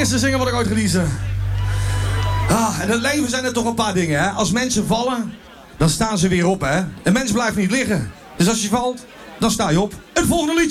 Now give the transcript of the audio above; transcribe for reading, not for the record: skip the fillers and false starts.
eerste single wat ik ooit release. In het leven zijn er toch een paar dingen, hè. Als mensen vallen, dan staan ze weer op, hè. Een mens blijft niet liggen. Dus als je valt, dan sta je op. Het volgende liedje.